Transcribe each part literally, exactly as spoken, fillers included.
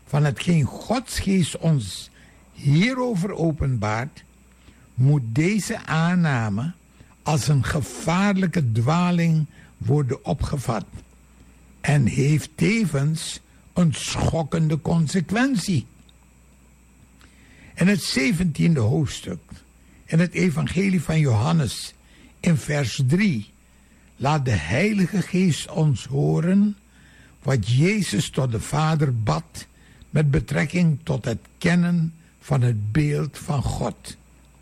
van hetgeen Gods geest ons hierover openbaart, moet deze aanname als een gevaarlijke dwaling worden opgevat en heeft tevens een schokkende consequentie. In het zeventiende hoofdstuk, in het evangelie van Johannes, in vers drie, laat de Heilige Geest ons horen wat Jezus tot de Vader bad met betrekking tot het kennen van het beeld van God.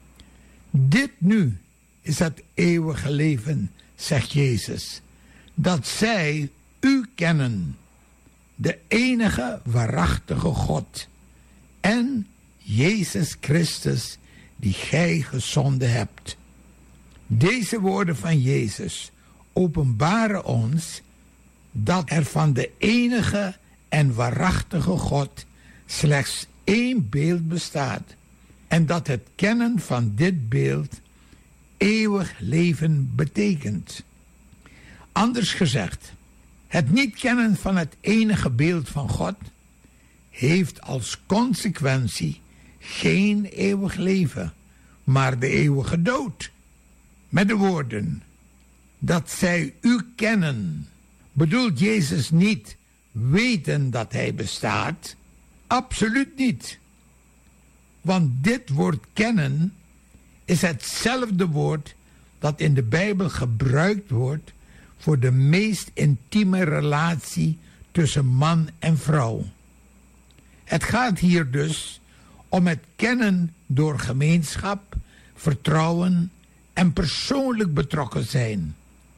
Dit nu is het eeuwige leven, zegt Jezus, dat zij u kennen, de enige waarachtige God, en Jezus Christus, die gij gezonden hebt. Deze woorden van Jezus openbaren ons dat er van de enige en waarachtige God slechts één beeld bestaat en dat het kennen van dit beeld eeuwig leven betekent. Anders gezegd, het niet kennen van het enige beeld van God heeft als consequentie geen eeuwig leven, maar de eeuwige dood. Met de woorden, dat zij u kennen, bedoelt Jezus niet weten dat hij bestaat? Absoluut niet. Want dit woord kennen is hetzelfde woord dat in de Bijbel gebruikt wordt voor de meest intieme relatie tussen man en vrouw. Het gaat hier dus om het kennen door gemeenschap, vertrouwen en persoonlijk betrokken zijn.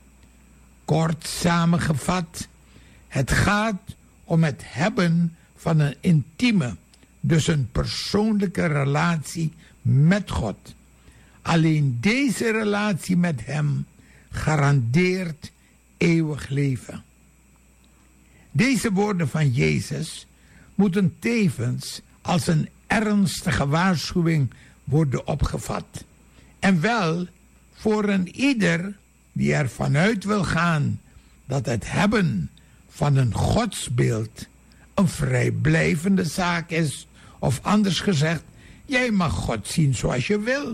Kort samengevat, het gaat om het hebben van een intieme, dus een persoonlijke relatie met God. Alleen deze relatie met Hem garandeert eeuwig leven. Deze woorden van Jezus moeten tevens als een ernstige waarschuwing worden opgevat. En wel voor een ieder die ervan uit wil gaan dat het hebben van een godsbeeld een vrijblijvende zaak is, of anders gezegd, jij mag God zien zoals je wil.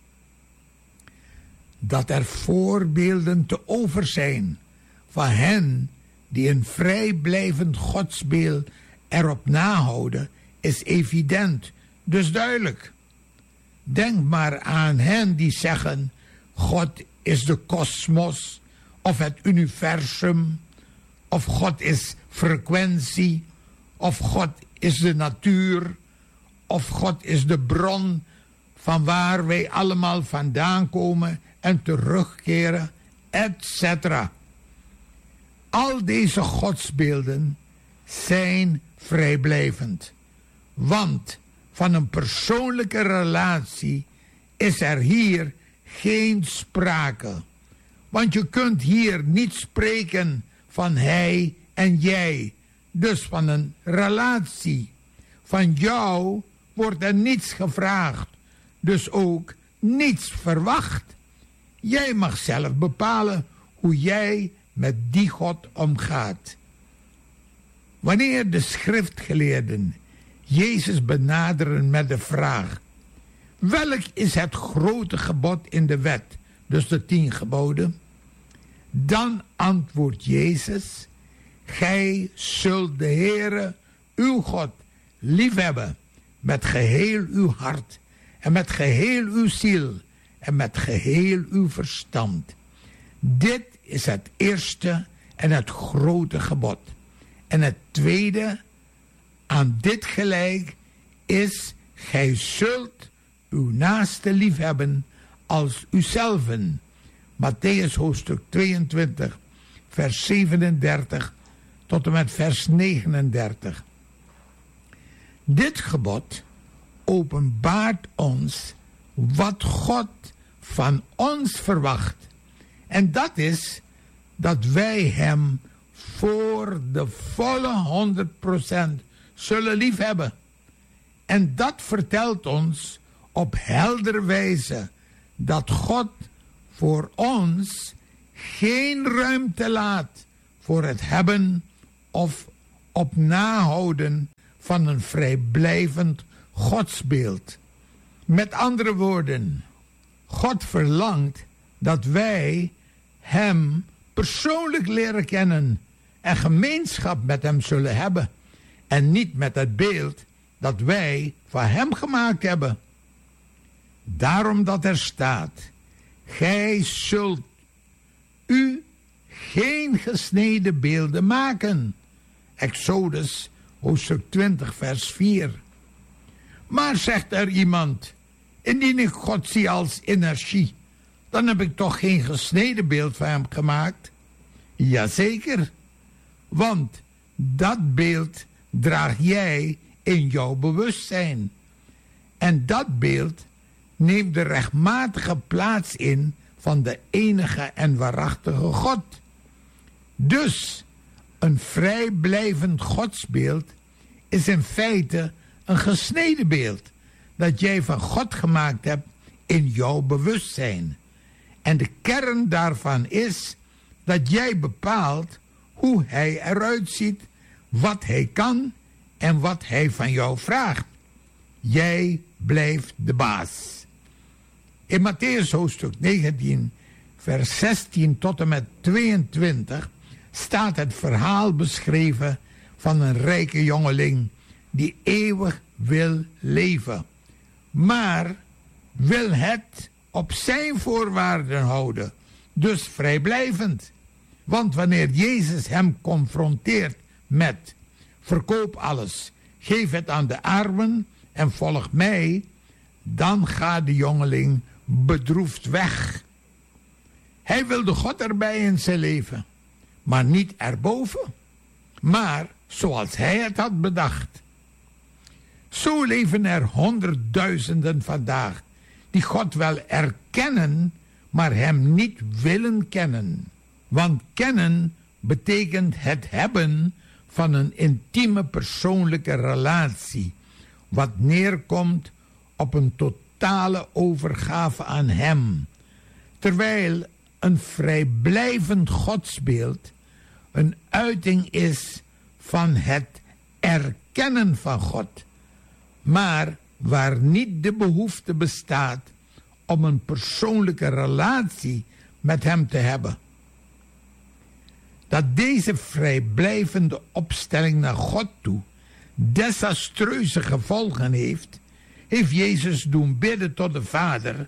Dat er voorbeelden te over zijn van hen die een vrijblijvend godsbeeld erop nahouden, is evident, dus duidelijk. Denk maar aan hen die zeggen, God is de kosmos, of het universum, of God is frequentie, of God is de natuur, of God is de bron van waar wij allemaal vandaan komen en terugkeren, et cetera. Al deze godsbeelden zijn vrijblijvend, want van een persoonlijke relatie is er hier geen sprake. Want je kunt hier niet spreken van hij en jij, dus van een relatie. Van jou wordt er niets gevraagd, dus ook niets verwacht. Jij mag zelf bepalen hoe jij met die God omgaat. Wanneer de schriftgeleerden Jezus benaderen met de vraag, welk is het grote gebod in de wet, dus de tien geboden? Dan antwoordt Jezus, gij zult de Heere, uw God, liefhebben met geheel uw hart en met geheel uw ziel en met geheel uw verstand. Dit is het eerste en het grote gebod. En het tweede, aan dit gelijk, is, gij zult uw naaste liefhebben als uzelven. Mattheüs hoofdstuk tweeëntwintig, vers zevenendertig tot en met vers negenendertig. Dit gebod openbaart ons wat God van ons verwacht. En dat is dat wij hem voor de volle honderd procent zullen liefhebben. En dat vertelt ons op heldere wijze dat God voor ons geen ruimte laat voor het hebben of op nahouden van een vrijblijvend godsbeeld. Met andere woorden, God verlangt dat wij hem persoonlijk leren kennen en gemeenschap met hem zullen hebben. En niet met het beeld dat wij van hem gemaakt hebben. Daarom dat er staat, gij zult u geen gesneden beelden maken. Exodus hoofdstuk twintig vers vier. Maar zegt er iemand, indien ik God zie als energie, dan heb ik toch geen gesneden beeld van hem gemaakt? Jazeker, want dat beeld draag jij in jouw bewustzijn. En dat beeld neemt de rechtmatige plaats in van de enige en waarachtige God. Dus een vrijblijvend godsbeeld is in feite een gesneden beeld dat jij van God gemaakt hebt in jouw bewustzijn. En de kern daarvan is dat jij bepaalt hoe hij eruit ziet, wat hij kan en wat hij van jou vraagt. Jij blijft de baas. In Mattheüs hoofdstuk negentien, vers zestien tot en met tweeëntwintig staat het verhaal beschreven van een rijke jongeling die eeuwig wil leven, maar wil het op zijn voorwaarden houden, dus vrijblijvend. Want wanneer Jezus hem confronteert met verkoop alles, geef het aan de armen en volg mij, dan gaat de jongeling bedroefd weg. Hij wilde God erbij in zijn leven, maar niet erboven, maar zoals hij het had bedacht. Zo leven er honderdduizenden vandaag die God wel erkennen, maar hem niet willen kennen. Want kennen betekent het hebben van een intieme persoonlijke relatie, wat neerkomt op een totale overgave aan hem. Terwijl een vrijblijvend godsbeeld een uiting is van het erkennen van God, maar waar niet de behoefte bestaat om een persoonlijke relatie met hem te hebben. Dat deze vrijblijvende opstelling naar God toe desastreuze gevolgen heeft, heeft Jezus doen bidden tot de Vader,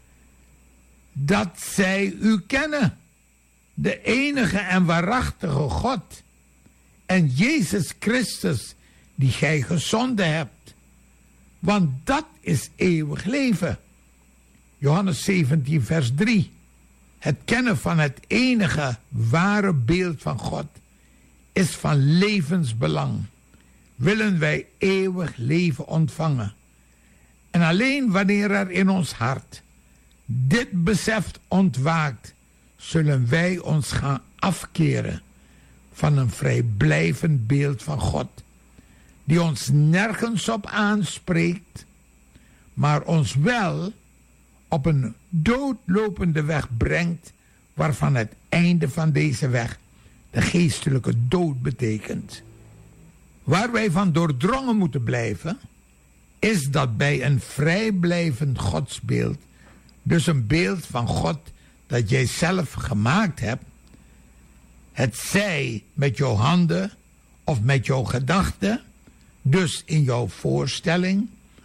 dat zij u kennen, de enige en waarachtige God, en Jezus Christus, die gij gezonden hebt. Want dat is eeuwig leven. Johannes zeventien vers drie. Het kennen van het enige ware beeld van God is van levensbelang. Willen wij eeuwig leven ontvangen. En alleen wanneer er in ons hart dit besef ontwaakt, zullen wij ons gaan afkeren van een vrijblijvend beeld van God, die ons nergens op aanspreekt, maar ons wel op een doodlopende weg brengt, waarvan het einde van deze weg de geestelijke dood betekent. Waar wij van doordrongen moeten blijven, is dat bij een vrijblijvend godsbeeld, dus een beeld van God dat jij zelf gemaakt hebt, het zij met jouw handen of met jouw gedachten, dus in jouw voorstelling,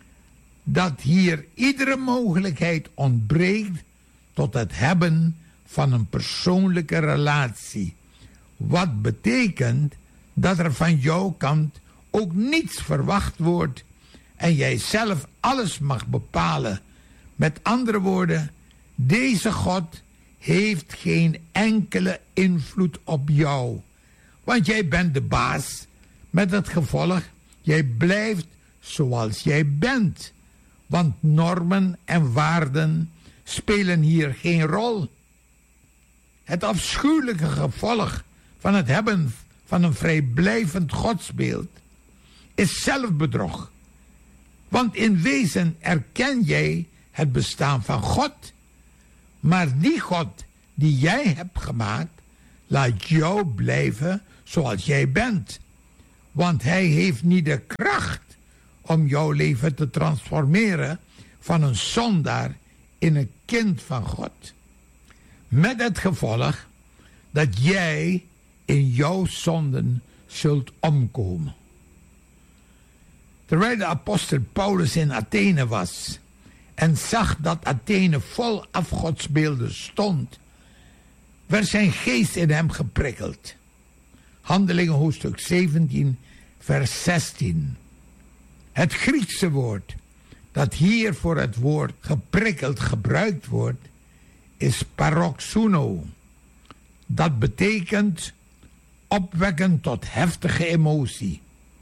dat hier iedere mogelijkheid ontbreekt tot het hebben van een persoonlijke relatie. Wat betekent dat er van jouw kant ook niets verwacht wordt en jij zelf alles mag bepalen. Met andere woorden, deze God heeft geen enkele invloed op jou. Want jij bent de baas, met het gevolg, jij blijft zoals jij bent. Want normen en waarden spelen hier geen rol. Het afschuwelijke gevolg van het hebben van een vrijblijvend godsbeeld is zelfbedrog. Want in wezen erken jij het bestaan van God. Maar die God die jij hebt gemaakt, laat jou blijven zoals jij bent. Want hij heeft niet de kracht om jouw leven te transformeren van een zondaar in een kind van God. Met het gevolg dat jij in jouw zonden zult omkomen. Terwijl de apostel Paulus in Athene was en zag dat Athene vol afgodsbeelden stond, werd zijn geest in hem geprikkeld. Handelingen hoofdstuk zeventien, vers zestien. Het Griekse woord dat hier voor het woord geprikkeld gebruikt wordt, is paroxuno. Dat betekent opwekken tot heftige emotie.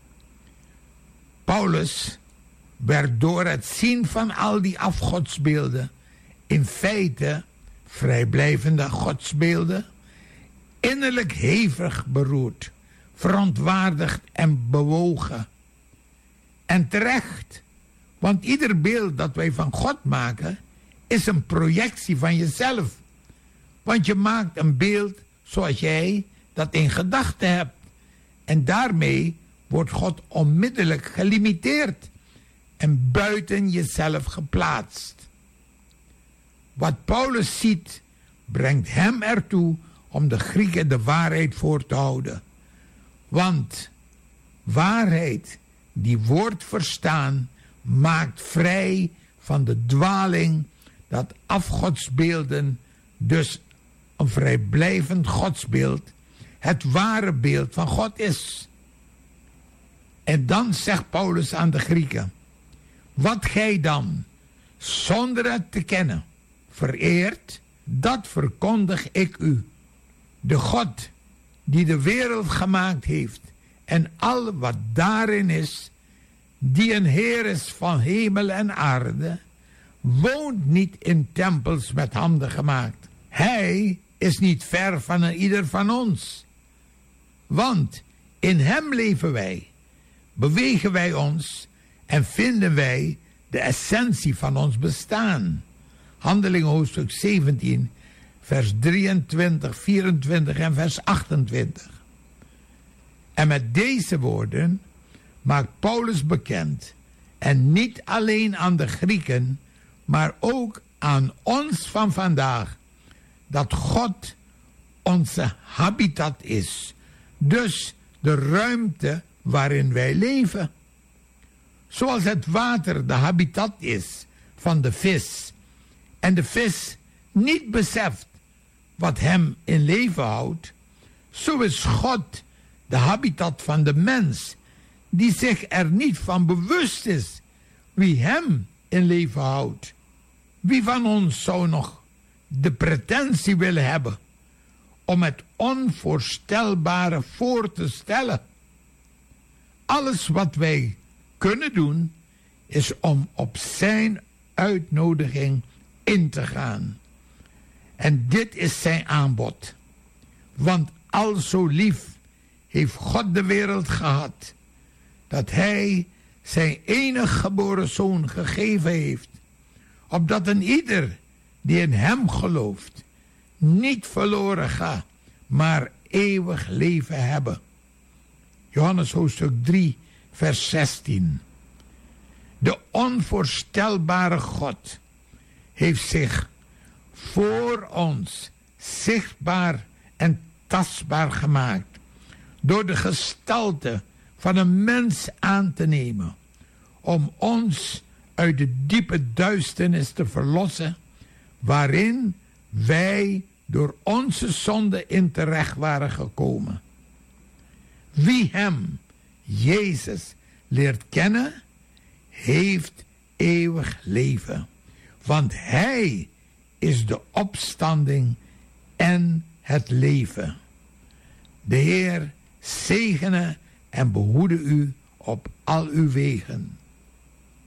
Paulus werd door het zien van al die afgodsbeelden, in feite vrijblijvende godsbeelden, innerlijk hevig beroerd, verontwaardigd en bewogen. En terecht, want ieder beeld dat wij van God maken is een projectie van jezelf. Want je maakt een beeld zoals jij dat in gedachten hebt. En daarmee wordt God onmiddellijk gelimiteerd en buiten jezelf geplaatst. Wat Paulus ziet, brengt hem ertoe om de Grieken de waarheid voor te houden. Want waarheid die wordt verstaan, maakt vrij van de dwaling dat afgodsbeelden, dus een vrijblijvend godsbeeld, het ware beeld van God is. En dan zegt Paulus aan de Grieken: wat gij dan, zonder het te kennen, vereert, dat verkondig ik u. De God die de wereld gemaakt heeft en al wat daarin is, die een Heer is van hemel en aarde, woont niet in tempels met handen gemaakt. Hij is niet ver van een ieder van ons. Want in hem leven wij, bewegen wij ons en vinden wij de essentie van ons bestaan. Handelingen hoofdstuk zeventien, vers drieëntwintig, vierentwintig en vers achtentwintig. En met deze woorden maakt Paulus bekend, en niet alleen aan de Grieken, maar ook aan ons van vandaag, dat God onze habitat is. Dus de ruimte waarin wij leven. Zoals het water de habitat is van de vis, en de vis niet beseft wat hem in leven houdt, zo is God de habitat van de mens, die zich er niet van bewust is wie hem in leven houdt. Wie van ons zou nog de pretentie willen hebben om het onvoorstelbare voor te stellen? Alles wat wij kunnen doen, is om op zijn uitnodiging in te gaan. En dit is zijn aanbod. Want al zo lief heeft God de wereld gehad, dat hij zijn enige geboren zoon gegeven heeft, opdat een ieder die in hem gelooft niet verloren gaat, maar eeuwig leven hebben. Johannes hoofdstuk drie, vers zestien. De onvoorstelbare God heeft zich voor ons zichtbaar en tastbaar gemaakt door de gestalte van een mens aan te nemen, om ons uit de diepe duisternis te verlossen, waarin wij door onze zonde in terecht waren gekomen. Wie hem, Jezus, leert kennen, heeft eeuwig leven. Want hij is de opstanding en het leven. De Heer zegene en behoede u op al uw wegen.